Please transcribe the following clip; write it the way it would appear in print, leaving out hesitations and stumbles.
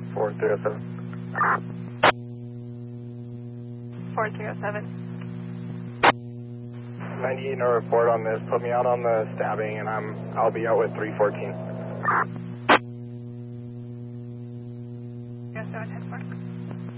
4307. 4307. 98, no report on this. Put me out on the stabbing, and I'll be out with 314. Yes, 710.